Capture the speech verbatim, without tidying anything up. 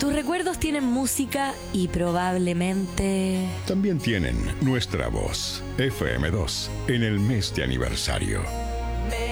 Tus recuerdos tienen música y probablemente... también tienen nuestra voz. F M dos, en el mes de aniversario.